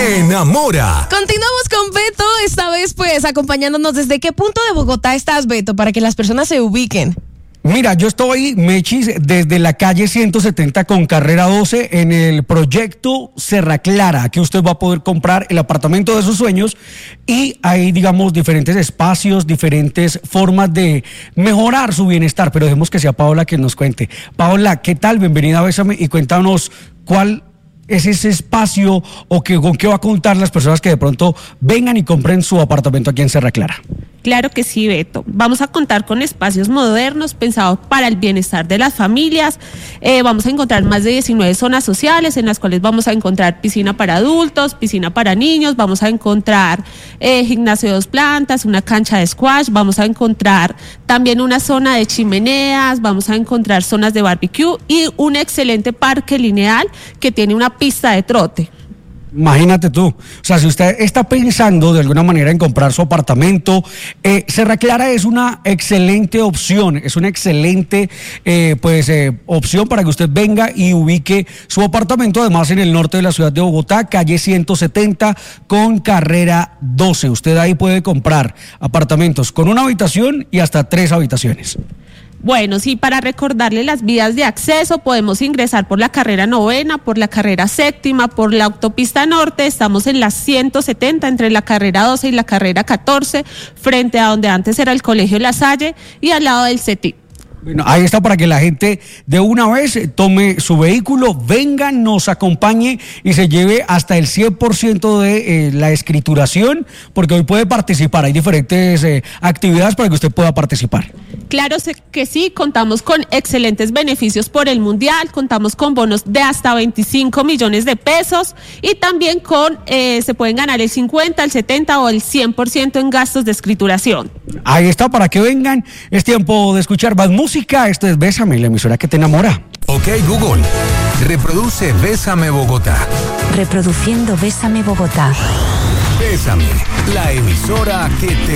Enamora. Continuamos con Beto, esta vez pues acompañándonos. ¿Desde qué punto de Bogotá estás, Beto, para que las personas se ubiquen? Mira, yo estoy, Mechis, desde la calle 170 con carrera 12 en el proyecto Serra Clara. Aquí usted va a poder comprar el apartamento de sus sueños y hay, digamos, diferentes espacios, diferentes formas de mejorar su bienestar. Pero dejemos que sea Paola quien nos cuente. Paola, ¿qué tal? Bienvenida a Bésame y cuéntanos cuál es ese espacio o con qué va a contar las personas que de pronto vengan y compren su apartamento aquí en Serra Clara. Claro que sí, Beto. Vamos a contar con espacios modernos pensados para el bienestar de las familias. Vamos a encontrar más de 19 zonas sociales en las cuales vamos a encontrar piscina para adultos, piscina para niños, vamos a encontrar gimnasio de 2 plantas, una cancha de squash, vamos a encontrar también una zona de chimeneas, vamos a encontrar zonas de barbecue y un excelente parque lineal que tiene una pista de trote. Imagínate tú, o sea, si usted está pensando de alguna manera en comprar su apartamento, Serra Clara es una excelente opción, es una excelente opción para que usted venga y ubique su apartamento, además en el norte de la ciudad de Bogotá, calle 170 con carrera 12. Usted ahí puede comprar apartamentos con una habitación y hasta 3 habitaciones. Bueno, sí, para recordarle las vías de acceso, podemos ingresar por la carrera 9ª, por la carrera 7ª, por la autopista norte. Estamos en la 170, entre la carrera 12 y la carrera 14, frente a donde antes era el Colegio La Salle y al lado del CETI. Bueno, ahí está para que la gente de una vez tome su vehículo, venga, nos acompañe y se lleve hasta el 100% de la escrituración, porque hoy puede participar. Hay diferentes actividades para que usted pueda participar. Claro que sí, contamos con excelentes beneficios por el Mundial, contamos con bonos de hasta 25 millones de pesos y también se pueden ganar el 50, el 70 o el 100% en gastos de escrituración. Ahí está, para que vengan. Es tiempo de escuchar más música. Esto es Bésame, la emisora que te enamora. Ok, Google, reproduce Bésame Bogotá. Reproduciendo Bésame Bogotá. Bésame, la emisora que te